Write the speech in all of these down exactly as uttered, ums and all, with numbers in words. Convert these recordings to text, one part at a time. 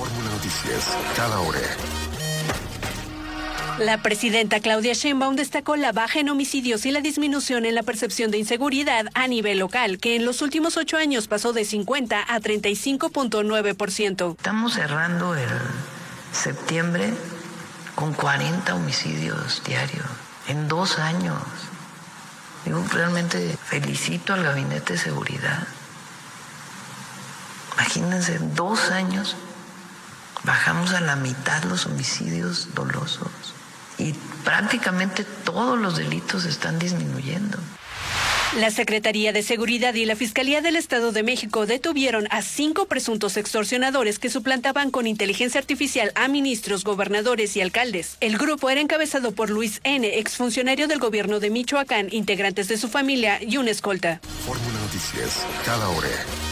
Fórmula Noticias, cada hora. La presidenta Claudia Sheinbaum destacó la baja en homicidios y la disminución en la percepción de inseguridad a nivel local, que en los últimos ocho años pasó de cincuenta a treinta y cinco punto nueve por ciento. Estamos cerrando el septiembre con cuarenta homicidios diarios en dos años. Digo, realmente felicito al Gabinete de Seguridad. Imagínense, en dos años bajamos a la mitad los homicidios dolosos y prácticamente todos los delitos están disminuyendo. La Secretaría de Seguridad y la Fiscalía del Estado de México detuvieron a cinco presuntos extorsionadores que suplantaban con inteligencia artificial a ministros, gobernadores y alcaldes. El grupo era encabezado por Luis N., exfuncionario del gobierno de Michoacán, integrantes de su familia y una escolta. Fórmula Noticias, cada hora.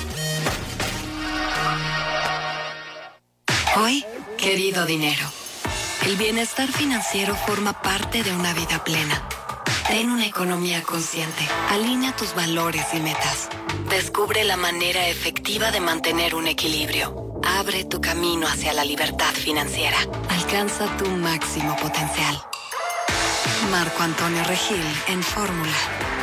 Hoy, querido dinero, el bienestar financiero forma parte de una vida plena. Ten una economía consciente. Alinea tus valores y metas. Descubre la manera efectiva de mantener un equilibrio. Abre tu camino hacia la libertad financiera. Alcanza tu máximo potencial. Marco Antonio Regil en Fórmula.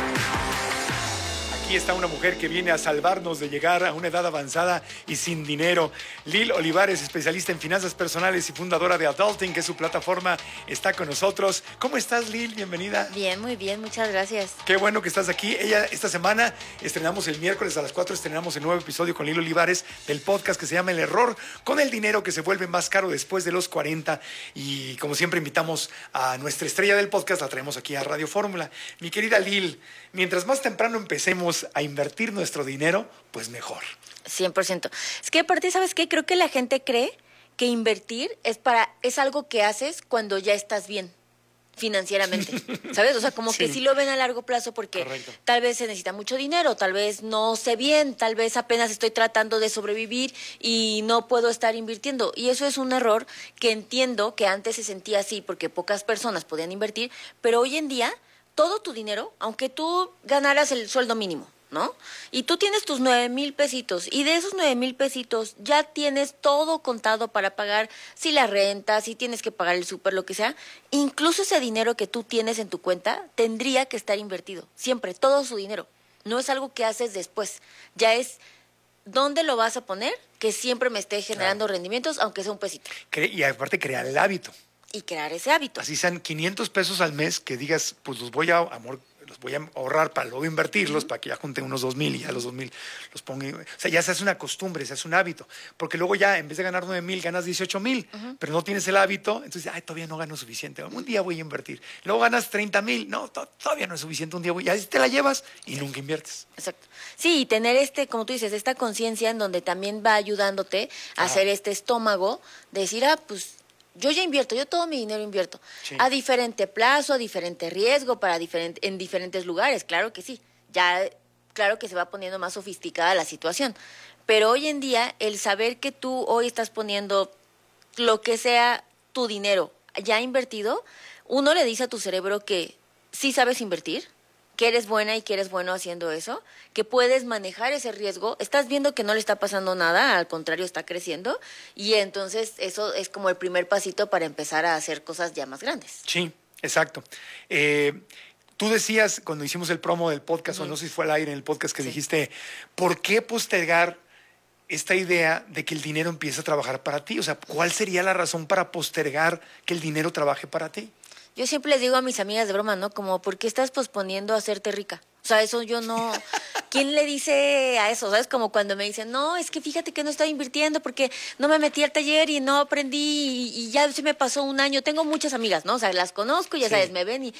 Aquí está una mujer que viene a salvarnos de llegar a una edad avanzada y sin dinero. Lil Olivares, especialista en finanzas personales y fundadora de Adulting, que es su plataforma, está con nosotros. ¿Cómo estás, Lil? Bienvenida. Bien, muy bien, muchas gracias. Qué bueno que estás aquí. Ella, esta semana estrenamos el miércoles a las cuatro, estrenamos el nuevo episodio con Lil Olivares del podcast que se llama El Error con el dinero que se vuelve más caro después de los cuarenta. Y como siempre invitamos a nuestra estrella del podcast, la traemos aquí a Radio Fórmula. Mi querida Lil, mientras más temprano empecemos a invertir nuestro dinero, pues mejor. cien por ciento. Es que aparte, ¿sabes qué? Creo que la gente cree que invertir es para es algo que haces cuando ya estás bien financieramente, ¿sabes? O sea, como sí. que sí lo ven a largo plazo porque Correcto. Tal vez se necesita mucho dinero, tal vez no sé bien, tal vez apenas estoy tratando de sobrevivir y no puedo estar invirtiendo. Y eso es un error que entiendo que antes se sentía así porque pocas personas podían invertir, pero hoy en día todo tu dinero, aunque tú ganaras el sueldo mínimo, ¿no? Y tú tienes tus nueve mil pesitos y de esos nueve mil pesitos ya tienes todo contado para pagar si la renta, si tienes que pagar el súper, lo que sea. Incluso ese dinero que tú tienes en tu cuenta tendría que estar invertido, siempre, todo su dinero. No es algo que haces después, ya es dónde lo vas a poner que siempre me esté generando claro. rendimientos, aunque sea un pesito. Y aparte crear el hábito. Y crear ese hábito. Así sean quinientos pesos al mes que digas, pues los voy a, amor, los voy a ahorrar para luego invertirlos, uh-huh. para que ya junten unos dos mil y ya los dos mil los ponga. O sea, ya se hace una costumbre, se hace un hábito. Porque luego ya, en vez de ganar nueve mil, ganas dieciocho mil, uh-huh. pero no tienes el hábito, entonces, ay, todavía no gano suficiente, un día voy a invertir. Luego ganas treinta mil, no, to- todavía no es suficiente, un día voy, ya te la llevas y sí. nunca inviertes. Exacto. Sí, y tener este, como tú dices, esta conciencia en donde también va ayudándote a ah. hacer este estómago, de decir, ah, pues, yo ya invierto, yo todo mi dinero invierto. Sí. A diferente plazo, a diferente riesgo, para diferente, en diferentes lugares, claro que sí. Ya, claro que se va poniendo más sofisticada la situación. Pero hoy en día, el saber que tú hoy estás poniendo lo que sea tu dinero ya invertido, uno le dice a tu cerebro que sí sabes invertir, que eres buena y que eres bueno haciendo eso, que puedes manejar ese riesgo, estás viendo que no le está pasando nada, al contrario está creciendo, y entonces eso es como el primer pasito para empezar a hacer cosas ya más grandes. Sí, exacto. Eh, tú decías, cuando hicimos el promo del podcast, uh-huh. o no sé si fue al aire en el podcast que sí. dijiste, ¿por qué postergar esta idea de que el dinero empiece a trabajar para ti? O sea, ¿cuál sería la razón para postergar que el dinero trabaje para ti? Yo siempre les digo a mis amigas de broma, ¿no? Como, ¿por qué estás posponiendo hacerte rica? O sea, eso yo no... ¿Quién le dice a eso? ¿Sabes? Como cuando me dicen, no, es que fíjate que no estoy invirtiendo porque no me metí al taller y no aprendí y, y ya se me pasó un año. Tengo muchas amigas, ¿no? O sea, las conozco y ya sí. sabes, me ven y...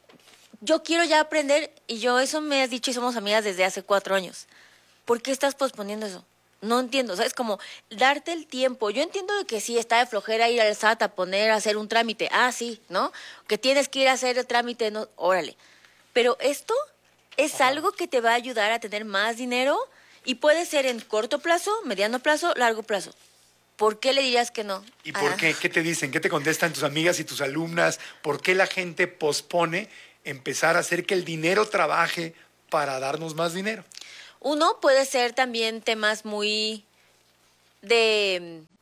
Yo quiero ya aprender y yo eso me has dicho y somos amigas desde hace cuatro años. ¿Por qué estás posponiendo eso? No entiendo, ¿sabes? Como darte el tiempo. Yo entiendo que sí, está de flojera ir al S A T a poner a hacer un trámite. Ah, sí, ¿no? Que tienes que ir a hacer el trámite, no, órale. Pero esto es Ajá. algo que te va a ayudar a tener más dinero y puede ser en corto plazo, mediano plazo, largo plazo. ¿Por qué le dirías que no? ¿Y por ah. qué? ¿Qué te dicen? ¿Qué te contestan tus amigas y tus alumnas? ¿Por qué la gente pospone empezar a hacer que el dinero trabaje para darnos más dinero? Uno puede ser también temas muy de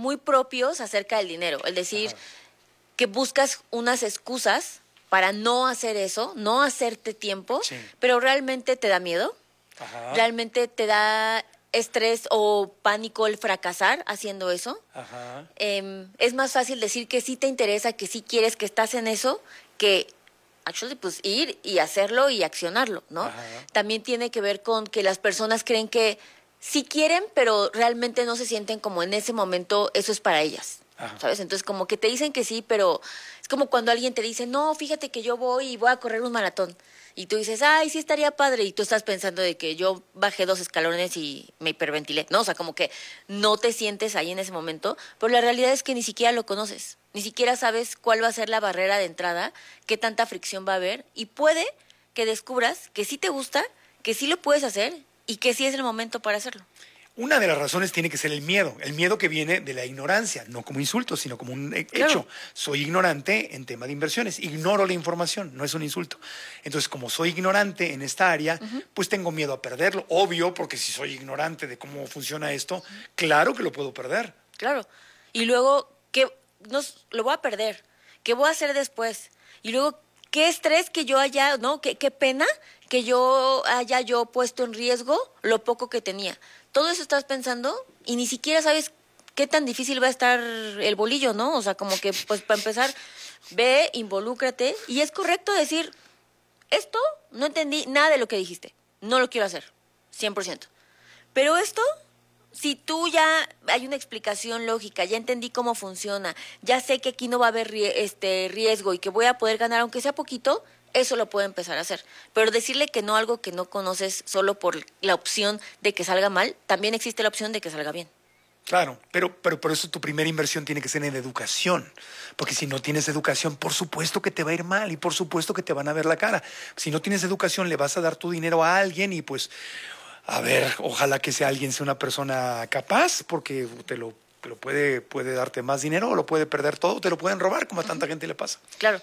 muy propios acerca del dinero. Es decir, Ajá. que buscas unas excusas para no hacer eso, no hacerte tiempo, sí. pero realmente te da miedo, Ajá. realmente te da estrés o pánico el fracasar haciendo eso. Ajá. Eh, es más fácil decir que sí te interesa, que sí quieres, que estás en eso, que actually, pues ir y hacerlo y accionarlo, ¿no? Ajá. También tiene que ver con que las personas creen que sí quieren, pero realmente no se sienten como en ese momento eso es para ellas. Ajá. ¿Sabes? Entonces, como que te dicen que sí, pero es como cuando alguien te dice, no, fíjate que yo voy y voy a correr un maratón. Y tú dices, ay, sí estaría padre. Y tú estás pensando de que yo bajé dos escalones y me hiperventilé. No, o sea, como que no te sientes ahí en ese momento. Pero la realidad es que ni siquiera lo conoces. Ni siquiera sabes cuál va a ser la barrera de entrada, qué tanta fricción va a haber. Y puede que descubras que sí te gusta, que sí lo puedes hacer y que sí es el momento para hacerlo. Una de las razones tiene que ser el miedo, el miedo que viene de la ignorancia, no como insulto, sino como un hecho. Claro. Soy ignorante en tema de inversiones, ignoro la información, no es un insulto. Entonces, como soy ignorante en esta área, uh-huh. pues tengo miedo a perderlo, obvio, porque si soy ignorante de cómo funciona esto, uh-huh. claro que lo puedo perder. Claro, y luego, ¿qué nos, lo voy a perder? ¿Qué voy a hacer después? Y luego, ¿qué estrés que yo haya, no? ¿Qué, qué pena que yo haya yo puesto en riesgo lo poco que tenía? Todo eso estás pensando y ni siquiera sabes qué tan difícil va a estar el bolillo, ¿no? O sea, como que, pues, para empezar, ve, involúcrate. Y es correcto decir, esto no entendí nada de lo que dijiste. No lo quiero hacer, cien por ciento. Pero esto, si tú ya hay una explicación lógica, ya entendí cómo funciona, ya sé que aquí no va a haber este riesgo y que voy a poder ganar, aunque sea poquito, eso lo puedo empezar a hacer. Pero decirle que no a algo que no conoces solo por la opción de que salga mal, también existe la opción de que salga bien. Claro, pero, pero por eso tu primera inversión tiene que ser en educación. Porque si no tienes educación, por supuesto que te va a ir mal y por supuesto que te van a ver la cara. Si no tienes educación, le vas a dar tu dinero a alguien y pues, a ver, ojalá que sea alguien sea una persona capaz porque te lo, te lo puede, puede darte más dinero o lo puede perder todo, te lo pueden robar como a tanta gente le pasa. Claro.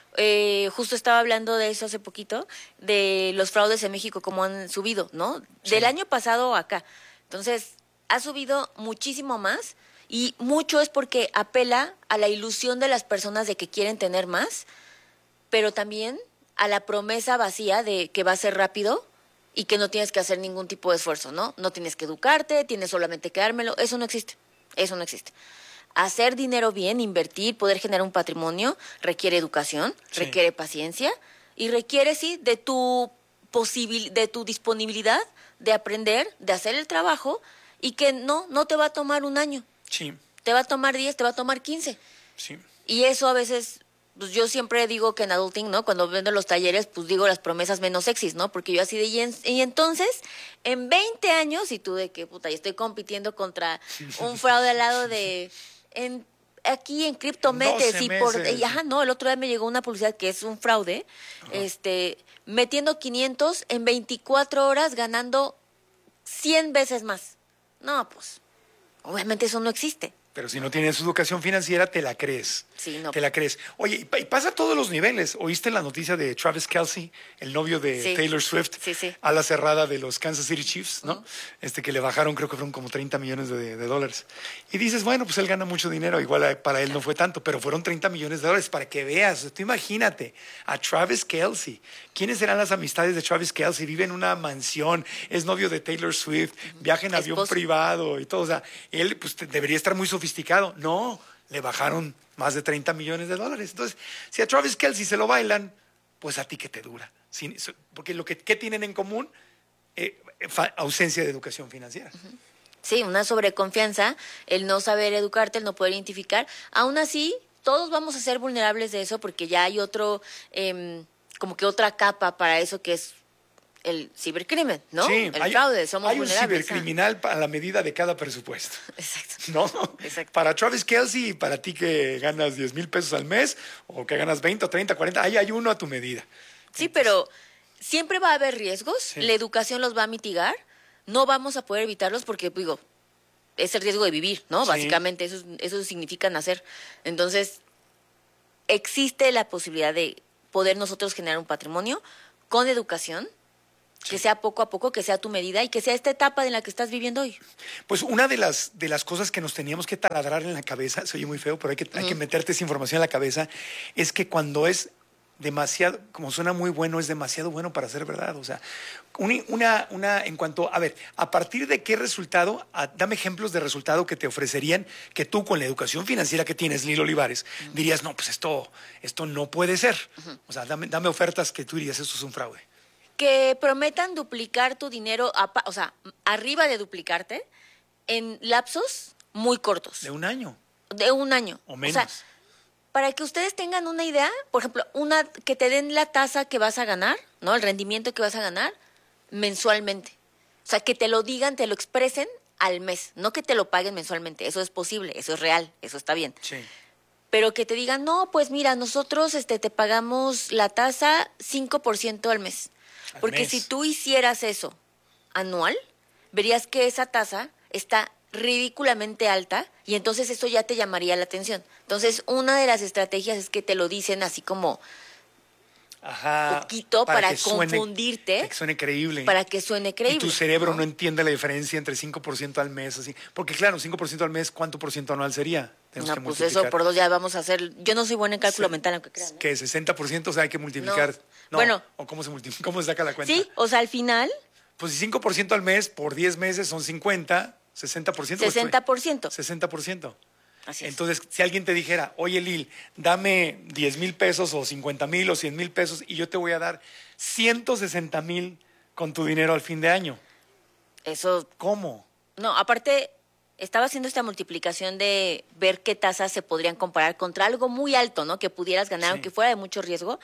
Eh, justo estaba hablando de eso hace poquito, de los fraudes en México, cómo han subido, ¿no? Sí. Del año pasado acá. Entonces, ha subido muchísimo más y mucho es porque apela a la ilusión de las personas de que quieren tener más, pero también a la promesa vacía de que va a ser rápido y que no tienes que hacer ningún tipo de esfuerzo, ¿no? No tienes que educarte, tienes solamente que dármelo. Eso no existe, eso no existe. Hacer dinero bien, invertir, poder generar un patrimonio, requiere educación, sí. requiere paciencia y requiere, sí, de tu posibil- de tu disponibilidad de aprender, de hacer el trabajo y que no, no te va a tomar un año. Sí. Te va a tomar diez, te va a tomar quince. Sí. Y eso a veces, pues yo siempre digo que en adulting, ¿no? Cuando vendo los talleres, pues digo las promesas menos sexys, ¿no? Porque yo así de, y, en, y entonces, en veinte años, y tú de que, puta, yo estoy compitiendo contra un fraude al lado de... En, aquí en CryptoMetes y por y, ajá, no, el otro día me llegó una publicidad que es un fraude, ajá. este, metiendo quinientos en veinticuatro horas ganando cien veces más. No, pues, obviamente eso no existe. Pero si no tienes educación financiera, te la crees. Sí, no. Te la crees. Oye, y pasa a todos los niveles. ¿Oíste la noticia de Travis Kelce, el novio de sí. Taylor Swift, sí, sí. a la cerrada de los Kansas City Chiefs, ¿no? Uh-huh. Este, que le bajaron, creo que fueron como treinta millones de, de dólares. Y dices, bueno, pues él gana mucho dinero, igual para él no fue tanto, pero fueron treinta millones de dólares para que veas. Tú imagínate a Travis Kelce. ¿Quiénes serán las amistades de Travis Kelce? Vive en una mansión, es novio de Taylor Swift, uh-huh. viaja en Esposo. avión privado y todo. O sea, él pues, debería estar muy sofisticado. No. Le bajaron más de treinta millones de dólares. Entonces, si a Travis Kelce se lo bailan, pues a ti que te dura. Porque lo que ¿qué tienen en común? Eh, ausencia de educación financiera. Uh-huh. Sí, una sobreconfianza, el no saber educarte, el no poder identificar. Aún así, todos vamos a ser vulnerables de eso porque ya hay otro, eh, como que otra capa para eso que es el cibercrimen, ¿no? Sí, el hay, fraude, somos hay vulnerables. Hay un cibercriminal a la medida de cada presupuesto. Exacto. ¿No? Exacto. Para Travis Kelce y para ti que ganas diez mil pesos al mes o que ganas veinte o treinta, cuarenta, ahí hay uno a tu medida. Sí, Entonces, pero siempre va a haber riesgos, sí. La educación los va a mitigar, no vamos a poder evitarlos porque, digo, es el riesgo de vivir, ¿no? Sí. Básicamente eso, eso significa nacer. Entonces, existe la posibilidad de poder nosotros generar un patrimonio con educación, Sí. Que sea poco a poco, que sea tu medida y que sea esta etapa en la que estás viviendo hoy. Pues una de las, de las cosas que nos teníamos que taladrar en la cabeza, se oye muy feo, pero hay que, uh-huh. hay que meterte esa información en la cabeza, es que cuando es demasiado, como suena muy bueno, es demasiado bueno para ser verdad. O sea, una, una en cuanto, a ver, a partir de qué resultado, a, dame ejemplos de resultado que te ofrecerían que tú con la educación financiera que tienes, Lil Olivares, uh-huh. dirías, no, pues esto, esto no puede ser. Uh-huh. O sea, dame, dame ofertas que tú dirías, esto es un fraude. Que prometan duplicar tu dinero, o sea, arriba de duplicarte, en lapsos muy cortos. ¿De un año? De un año. O menos. O sea, para que ustedes tengan una idea, por ejemplo, una que te den la tasa que vas a ganar, ¿no? El rendimiento que vas a ganar mensualmente. O sea, que te lo digan, te lo expresen al mes, no que te lo paguen mensualmente. Eso es posible, eso es real, eso está bien. Sí. Pero que te digan, no, pues mira, nosotros este, te pagamos la tasa cinco por ciento al mes. Al Porque mes. Si tú hicieras eso anual, verías que esa tasa está ridículamente alta y entonces eso ya te llamaría la atención. Entonces, una de las estrategias es que te lo dicen así como Ajá, poquito para, para confundirte. Suene, que suene creíble. Para que suene creíble. Y tu cerebro ¿no? no entiende la diferencia entre cinco por ciento al mes. Así. Porque claro, cinco por ciento al mes, ¿cuánto por ciento anual sería? Tenemos no, que pues multiplicar. Eso por dos ya vamos a hacer. Yo no soy buena en cálculo sí. mental, aunque crean. ¿no? ¿Qué? ¿sesenta por ciento? O sea, hay que multiplicar. No. No, bueno. ¿O cómo se, multiplica? ¿Cómo se saca la cuenta? Sí, o sea, al final. Pues si cinco por ciento al mes por diez meses son cincuenta, sesenta por ciento. sesenta por ciento. sesenta por ciento. Así es. Entonces, si alguien te dijera, oye Lil, dame diez mil pesos o cincuenta mil o cien mil pesos y yo te voy a dar ciento sesenta mil con tu dinero al fin de año. Eso. ¿Cómo? No, aparte, estaba haciendo esta multiplicación de ver qué tasas se podrían comparar contra algo muy alto, ¿no? Que pudieras ganar, sí. aunque fuera de mucho riesgo.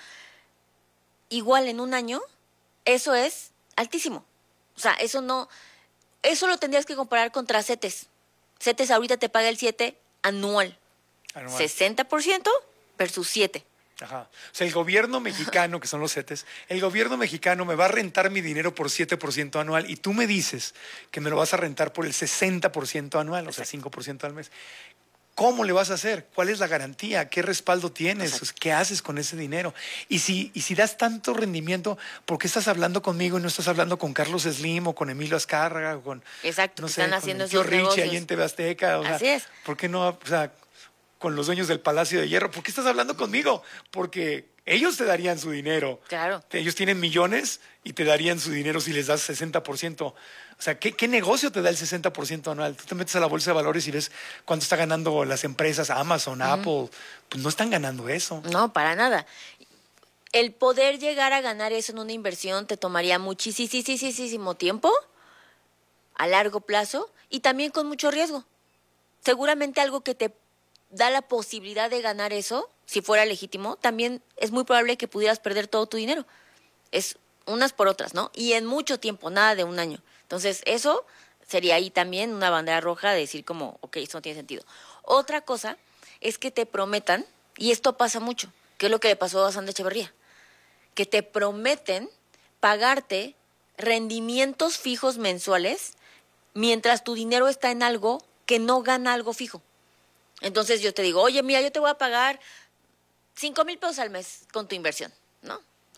Igual en un año, eso es altísimo. O sea, eso no. Eso lo tendrías que comparar contra CETES. CETES ahorita te paga el siete anual. anual. sesenta por ciento versus siete. Ajá. O sea, el gobierno mexicano, que son los CETES, el gobierno mexicano me va a rentar mi dinero por siete por ciento anual y tú me dices que me lo vas a rentar por el sesenta por ciento anual, o sea, cinco por ciento al mes. ¿Cómo le vas a hacer? ¿Cuál es la garantía? ¿Qué respaldo tienes? Exacto. ¿Qué haces con ese dinero? Y si, y si das tanto rendimiento, ¿por qué estás hablando conmigo y no estás hablando con Carlos Slim o con Emilio Azcárraga o con, Exacto, no que sé, están con haciendo el tío esos Richie negocios ahí en T V Azteca? O Así sea, es. ¿por qué no, o sea, con los dueños del Palacio de Hierro? ¿Por qué estás hablando conmigo? Porque ellos te darían su dinero. Claro. Ellos tienen millones y te darían su dinero si les das sesenta por ciento. O sea, ¿qué, qué negocio te da el sesenta por ciento anual? Tú te metes a la bolsa de valores y ves cuánto está ganando las empresas, Amazon, uh-huh. Apple. Pues no están ganando eso. No, para nada. El poder llegar a ganar eso en una inversión te tomaría muchísimo tiempo, a largo plazo y también con mucho riesgo. Seguramente algo que te da la posibilidad de ganar eso, si fuera legítimo, también es muy probable que pudieras perder todo tu dinero. Es unas por otras, ¿no? Y en mucho tiempo, nada de un año. Entonces, eso sería ahí también una bandera roja de decir como, ok, esto no tiene sentido. Otra cosa es que te prometan, y esto pasa mucho, que es lo que le pasó a Sandra Echeverría, que te prometen pagarte rendimientos fijos mensuales mientras tu dinero está en algo que no gana algo fijo. Entonces yo te digo, oye, mira, yo te voy a pagar cinco mil pesos al mes con tu inversión, ¿no?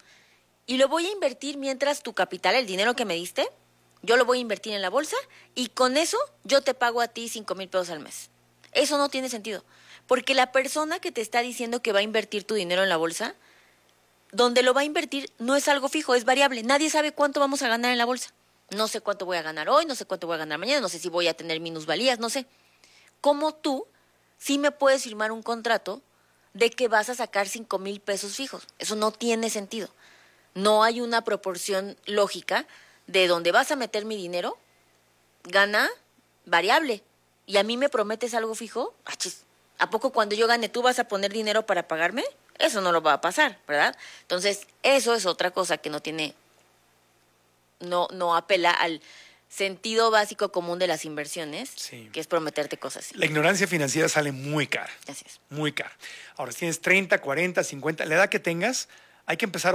Y lo voy a invertir mientras tu capital, el dinero que me diste, yo lo voy a invertir en la bolsa y con eso yo te pago a ti cinco mil pesos al mes. Eso no tiene sentido, porque la persona que te está diciendo que va a invertir tu dinero en la bolsa, donde lo va a invertir no es algo fijo, es variable. Nadie sabe cuánto vamos a ganar en la bolsa. No sé cuánto voy a ganar hoy, no sé cuánto voy a ganar mañana, no sé si voy a tener minusvalías, no sé. ¿Cómo tú sí me puedes firmar un contrato de que vas a sacar cinco mil pesos fijos? Eso no tiene sentido. No hay una proporción lógica de donde vas a meter mi dinero, gana variable. Y a mí me prometes algo fijo, ¡achis! ¿A poco cuando yo gane tú vas a poner dinero para pagarme? Eso no lo va a pasar, ¿verdad? Entonces, eso es otra cosa que no tiene, no, no apela al sentido básico común de las inversiones, sí. que es prometerte cosas así. La ignorancia financiera sale muy cara. Así es. Muy cara. Ahora, si tienes treinta, cuarenta, cincuenta, la edad que tengas, hay que empezar hoy.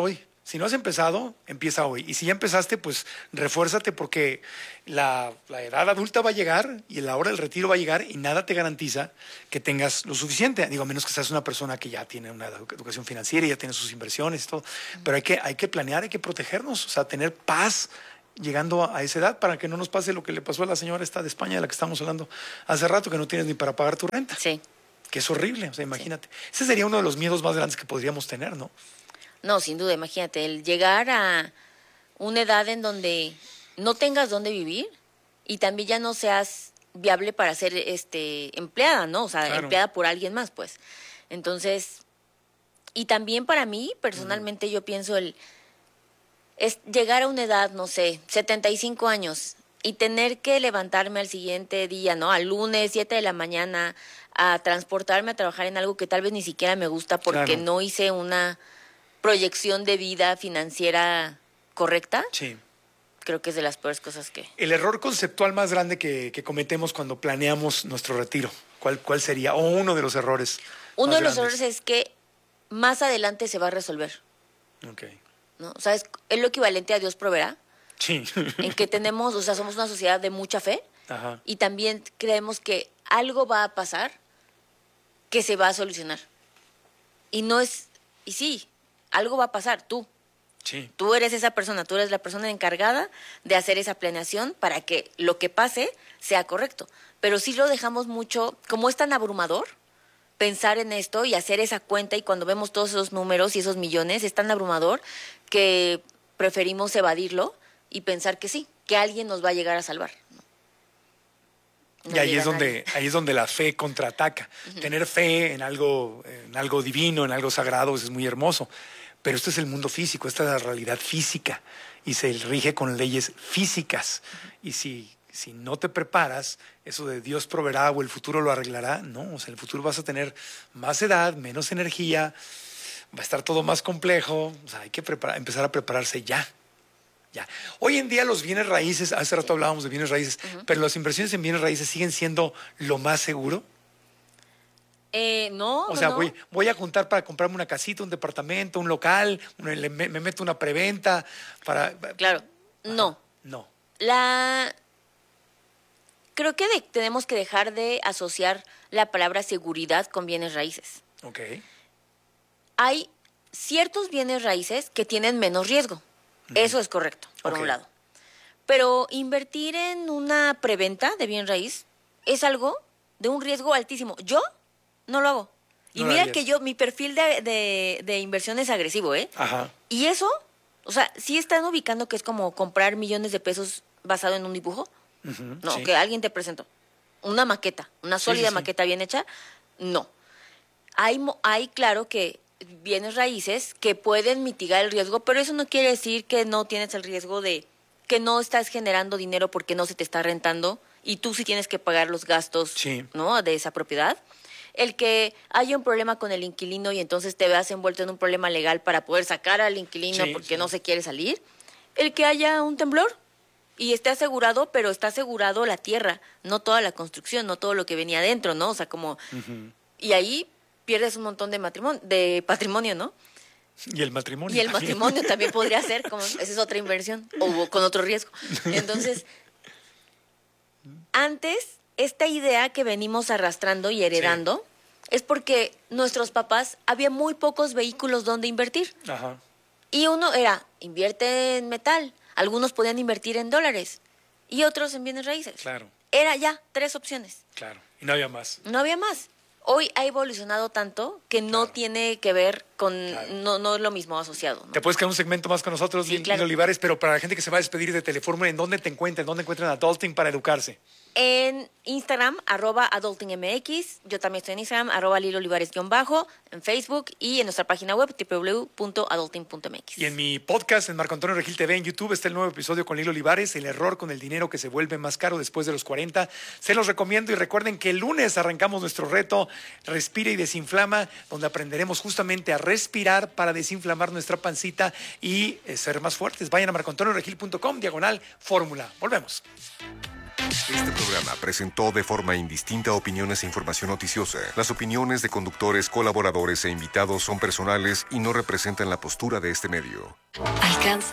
Si no has empezado, empieza hoy. Y si ya empezaste, pues refuérzate porque la, la edad adulta va a llegar y la hora del retiro va a llegar y nada te garantiza que tengas lo suficiente. Digo, a menos que seas una persona que ya tiene una educación financiera y ya tiene sus inversiones y todo. Pero hay que, hay que planear, hay que protegernos, o sea, tener paz llegando a esa edad para que no nos pase lo que le pasó a la señora esta de España de la que estamos hablando hace rato, que no tienes ni para pagar tu renta. Sí. Que es horrible, o sea, imagínate. Sí. Ese sería uno de los miedos más grandes que podríamos tener, ¿no? No, sin duda, imagínate, el llegar a una edad en donde no tengas dónde vivir y también ya no seas viable para ser este empleada, ¿no? O sea, claro. empleada por alguien más, pues. Entonces, y también para mí, personalmente, mm. yo pienso el es llegar a una edad, no sé, setenta y cinco años y tener que levantarme al siguiente día, ¿no? Al lunes, siete de la mañana, a transportarme a trabajar en algo que tal vez ni siquiera me gusta porque claro. no hice una proyección de vida financiera correcta. Sí. Creo que es de las peores cosas que... El error conceptual más grande que, que cometemos cuando planeamos nuestro retiro, ¿cuál, cuál sería? O uno de los errores. Uno de los grandes. errores es que más adelante se va a resolver. Ok. ¿No? O sea, es, es lo equivalente a Dios proveerá. Sí. En que tenemos, o sea, somos una sociedad de mucha fe. Ajá. Y también creemos que algo va a pasar que se va a solucionar. Y no es... Y sí, algo va a pasar, tú. Sí. Tú eres esa persona, tú eres la persona encargada de hacer esa planeación para que lo que pase sea correcto. Pero sí lo dejamos mucho, como es tan abrumador, pensar en esto y hacer esa cuenta y cuando vemos todos esos números y esos millones, es tan abrumador que preferimos evadirlo y pensar que sí, que alguien nos va a llegar a salvar. No y ahí es donde ahí es donde la fe contraataca. Uh-huh. Tener fe en algo, en algo divino, en algo sagrado, es muy hermoso. Pero esto es el mundo físico, esta es la realidad física y se rige con leyes físicas. Uh-huh. Y si, si no te preparas, eso de Dios proveerá o el futuro lo arreglará, no. O sea, en el futuro vas a tener más edad, menos energía, va a estar todo más complejo. O sea, hay que preparar, empezar a prepararse ya. Ya. Hoy en día los bienes raíces, hace rato hablábamos de bienes raíces, uh-huh. pero las inversiones en bienes raíces siguen siendo lo más seguro. Eh, no, o sea, no. Voy, voy a juntar para comprarme una casita, un departamento, un local, un, le, me, me meto una preventa para... Claro, Ajá. no. No. La... Creo que de, tenemos que dejar de asociar la palabra seguridad con bienes raíces. Ok. Hay ciertos bienes raíces que tienen menos riesgo. Eso es correcto, por okay. un lado. Pero invertir en una preventa de bien raíz es algo de un riesgo altísimo. Yo no lo hago. Y no mira que yo, mi perfil de, de, de inversión es agresivo, ¿eh? Ajá. Y eso, o sea, sí están ubicando que es como comprar millones de pesos basado en un dibujo. Uh-huh, no, sí. que alguien te presentó. Una maqueta, una sólida sí, sí, maqueta sí. bien hecha. No. Hay, hay, claro que... bienes raíces que pueden mitigar el riesgo, pero eso no quiere decir que no tienes el riesgo de que no estás generando dinero porque no se te está rentando y tú sí tienes que pagar los gastos sí. ¿no? de esa propiedad. El que haya un problema con el inquilino y entonces te veas envuelto en un problema legal para poder sacar al inquilino sí, porque sí. no se quiere salir. El que haya un temblor y esté asegurado, pero está asegurado la tierra, no toda la construcción, no todo lo que venía adentro, ¿no? O sea, como... Uh-huh. Y ahí... pierdes un montón de matrimonio, de patrimonio, ¿no? Y el matrimonio. Y el también. matrimonio también podría ser, como, esa es otra inversión, o con otro riesgo. Entonces, antes, esta idea que venimos arrastrando y heredando, sí. es porque nuestros papás, había muy pocos vehículos donde invertir. Ajá. Y uno era, invierte en metal, algunos podían invertir en dólares, y otros en bienes raíces. Claro. Era ya, tres opciones. Claro, y no había más. No había más. Hoy ha evolucionado tanto que no claro. tiene que ver con, claro. no, no es lo mismo asociado. ¿no? Te puedes quedar un segmento más con nosotros, sí, Lili claro. Olivares, pero para la gente que se va a despedir de Telefórmula, ¿en dónde te encuentran? ¿Dónde encuentran Adulting para educarse? En Instagram, arroba adultingmx, yo también estoy en Instagram, arroba Lili Olivares guión bajo, en Facebook y en nuestra página web, doble u doble u doble u punto adulting punto m x. Y en mi podcast, en Marco Antonio Regil T V, en YouTube, está el nuevo episodio con Lili Olivares, el error con el dinero que se vuelve más caro después de los cuarenta. Se los recomiendo y recuerden que el lunes arrancamos nuestro reto Respira y Desinflama, donde aprenderemos justamente a respirar para desinflamar nuestra pancita y eh, ser más fuertes. Vayan a marco antonio regil punto com, diagonal fórmula. Volvemos. Este programa presentó de forma indistinta opiniones e información noticiosa. Las opiniones de conductores, colaboradores e invitados son personales y no representan la postura de este medio. Alcanza